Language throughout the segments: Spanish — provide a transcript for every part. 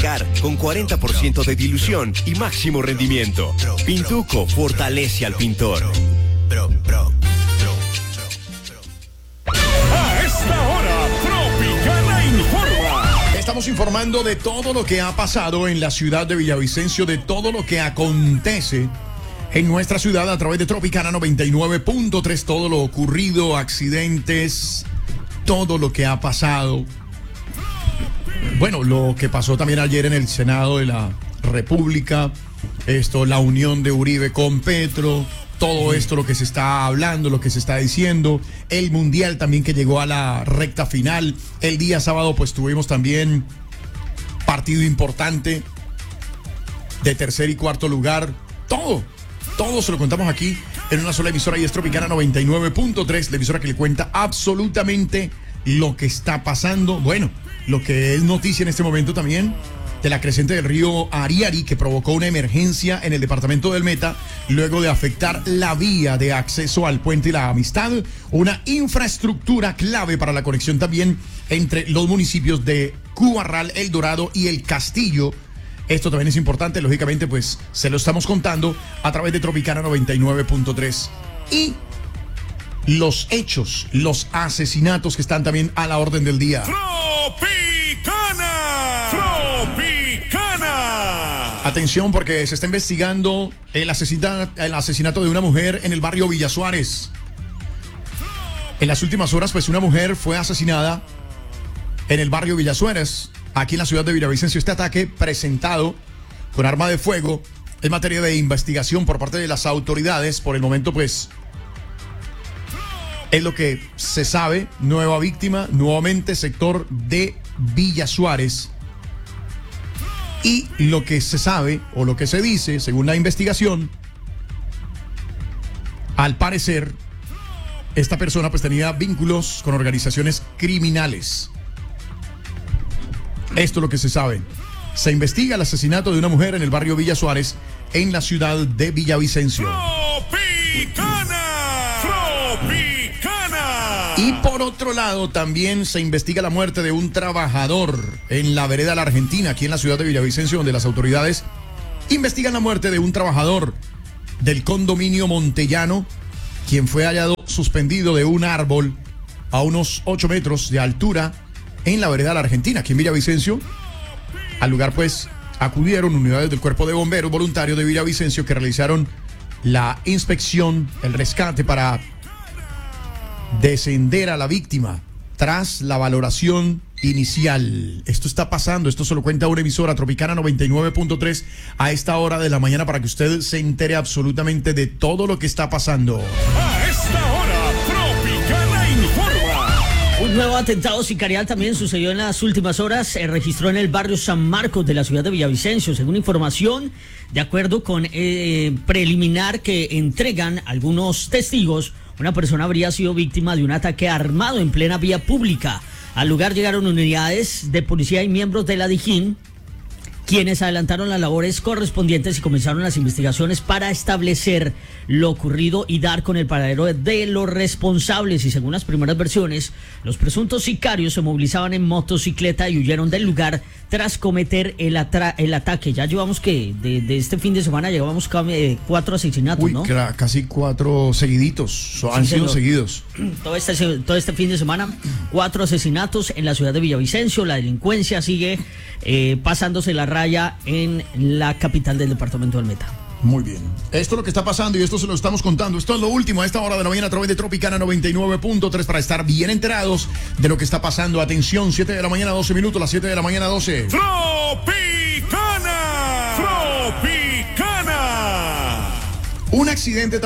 masticar con 40% de dilución y máximo rendimiento. Pintuco fortalece al pintor. A esta hora, Tropicana informa. Estamos informando de todo lo que ha pasado en la ciudad de Villavicencio, de todo lo que acontece en nuestra ciudad a través de Tropicana 99.3, todo lo ocurrido, accidentes, todo lo que ha pasado. Bueno, lo que pasó también ayer en el Senado de la República, la unión de Uribe con Petro, todo esto, lo que se está hablando, lo que se está diciendo, el Mundial también que llegó a la recta final. El día sábado pues tuvimos también partido importante de tercer y cuarto lugar. Todo se lo contamos aquí en una sola emisora y es Tropicana 99.3, la emisora que le cuenta absolutamente lo que está pasando. Bueno, lo que es noticia en este momento también de la creciente del río Ariari, que provocó una emergencia en el departamento del Meta luego de afectar la vía de acceso al puente y la Amistad, una infraestructura clave para la conexión también entre los municipios de Cubarral, El Dorado y El Castillo. Esto también es importante, lógicamente pues se lo estamos contando a través de Tropicana 99.3. Y los hechos, los asesinatos que están también a la orden del día. Atención, porque se está investigando el asesinato de una mujer en el barrio Villa Suárez. En las últimas horas, pues una mujer fue asesinada en el barrio Villa Suárez, aquí en la ciudad de Villavicencio. Este ataque presentado con arma de fuego en materia de investigación por parte de las autoridades. Por el momento, pues, es lo que se sabe. Nueva víctima, nuevamente sector de Villa Suárez. Y lo que se sabe, o lo que se dice, según la investigación, al parecer, esta persona pues tenía vínculos con organizaciones criminales. Esto es lo que se sabe. Se investiga el asesinato de una mujer en el barrio Villa Suárez, en la ciudad de Villavicencio. Y por otro lado, también se investiga la muerte de un trabajador en la vereda La Argentina, aquí en la ciudad de Villavicencio, donde las autoridades investigan la muerte de un trabajador del condominio Montellano, quien fue hallado suspendido de un árbol a unos 8 metros de altura en la vereda La Argentina, aquí en Villavicencio. Al lugar, pues, acudieron unidades del Cuerpo de Bomberos voluntarios de Villavicencio que realizaron la inspección, el rescate para descender a la víctima tras la valoración inicial. Esto está pasando, esto se lo cuenta una emisora, Tropicana 99.3, a esta hora de la mañana, para que usted se entere absolutamente de todo lo que está pasando. A esta hora, Tropicana informa. Un nuevo atentado sicarial también sucedió en las últimas horas. Se registró en el barrio San Marcos de la ciudad de Villavicencio. Según información, de acuerdo con preliminar que entregan algunos testigos, una persona habría sido víctima de un ataque armado en plena vía pública. Al lugar llegaron unidades de policía y miembros de la Dijín, quienes adelantaron las labores correspondientes y comenzaron las investigaciones para establecer lo ocurrido y dar con el paradero de los responsables. Y según las primeras versiones, los presuntos sicarios se movilizaban en motocicleta y huyeron del lugar tras cometer el ataque. Ya llevamos que de este fin de semana llevamos 4 asesinatos, ¿no? Casi 4 seguiditos, han sido seguidos. Todo este fin de semana, 4 asesinatos en la ciudad de Villavicencio. La delincuencia sigue pasándose la raya en la capital del departamento del Meta. Muy bien. Esto es lo que está pasando y esto se lo estamos contando. Esto es lo último a esta hora de la mañana a través de Tropicana 99.3 para estar bien enterados de lo que está pasando. Atención, 7 de la mañana, 12 minutos, las 7 de la mañana, 12. Tropicana. Un accidente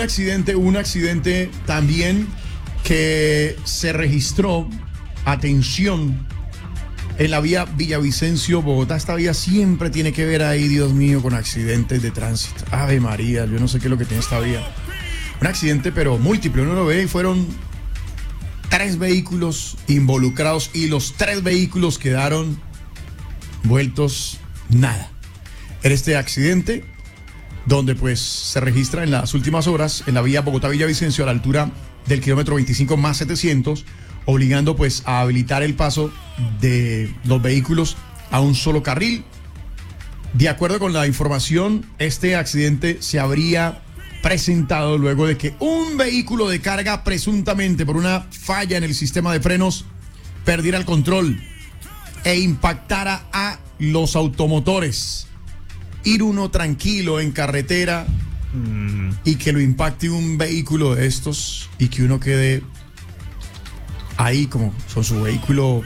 también que se registró. Atención, en la vía Villavicencio-Bogotá. Esta vía siempre tiene que ver ahí, Dios mío, con accidentes de tránsito. Ave María, yo no sé qué es lo que tiene esta vía. Un accidente, pero múltiple. Uno lo ve y fueron 3 vehículos involucrados y los 3 vehículos quedaron vueltos nada. En este accidente, donde pues se registra en las últimas horas en la vía Bogotá-Villavicencio a la altura del kilómetro 25 más 700, obligando pues a habilitar el paso de los vehículos a un solo carril. De acuerdo con la información, este accidente se habría presentado luego de que un vehículo de carga, presuntamente por una falla en el sistema de frenos, perdiera el control e impactara a los automotores. Ir uno tranquilo en carretera y que lo impacte un vehículo de estos y que uno quede ahí como con su vehículo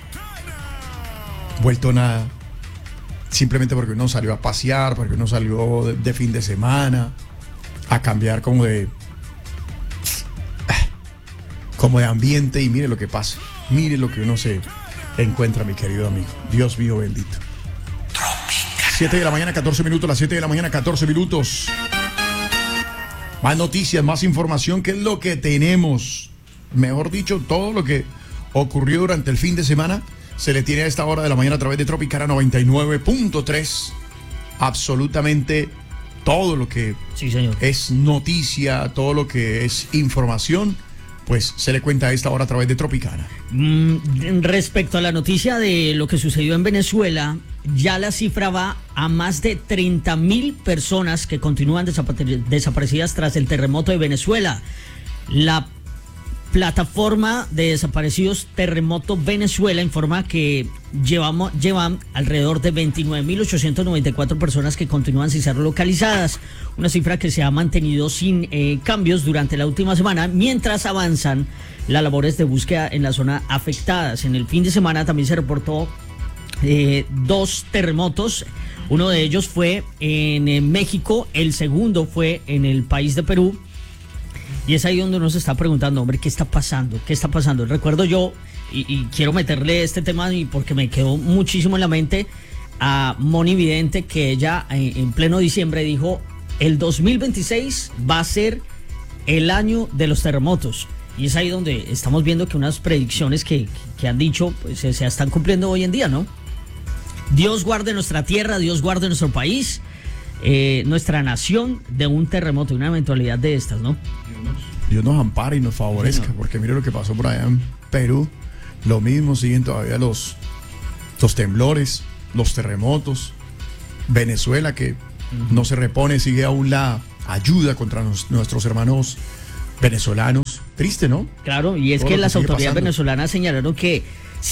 vuelto nada, simplemente porque uno salió a pasear, porque uno salió de fin de semana a cambiar como de ambiente, y mire lo que pasa, mire lo que uno se encuentra, mi querido amigo. Dios mío bendito. 7 de la mañana, 14 minutos, las 7 de la mañana, 14 minutos. Más noticias, más información, ¿qué es lo que tenemos? Mejor dicho, todo lo que ocurrió durante el fin de semana se le tiene a esta hora de la mañana a través de Tropicana 99.3. Absolutamente todo lo que es noticia, todo lo que es información, pues se le cuenta a esta hora a través de Tropicana. Respecto a la noticia de lo que sucedió en Venezuela, ya la cifra va a más de 30,000 personas que continúan desaparecidas tras el terremoto de Venezuela. La plataforma de desaparecidos Terremoto Venezuela informa que llevan alrededor de 29.894 personas que continúan sin ser localizadas, una cifra que se ha mantenido sin cambios durante la última semana, mientras avanzan las labores de búsqueda en la zona afectadas. En el fin de semana también se reportó 2 terremotos. Uno de ellos fue en México, el segundo fue en el país de Perú. Y es ahí donde uno se está preguntando, hombre, ¿qué está pasando? ¿Qué está pasando? Recuerdo yo, y quiero meterle este tema porque me quedó muchísimo en la mente, a Moni Vidente, que ella en pleno diciembre dijo, el 2026 va a ser el año de los terremotos. Y es ahí donde estamos viendo que unas predicciones que han dicho, pues se están cumpliendo hoy en día, ¿no? Dios guarde nuestra tierra, Dios guarde nuestro país, nuestra nación de un terremoto, de una eventualidad de estas, ¿no? Dios nos ampare y nos favorezca, porque mire lo que pasó por allá en Perú. Lo mismo, siguen todavía los temblores, los terremotos. Venezuela, que no se repone, sigue aún la ayuda contra nuestros hermanos venezolanos. Triste, ¿no? Claro, y es todo que lo las autoridades pasando. venezolanas señalaron que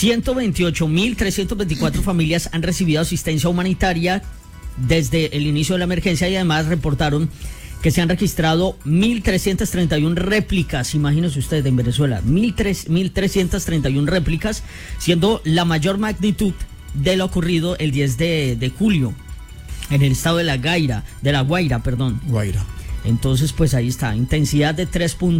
128.324 familias han recibido asistencia humanitaria desde el inicio de la emergencia, y además reportaron que se han registrado 1.331 réplicas, imagínense ustedes, en Venezuela, 1.331 réplicas, siendo la mayor magnitud de lo ocurrido el 10 de julio en el estado de La Guaira. Guaira. Entonces, pues ahí está, intensidad de 3.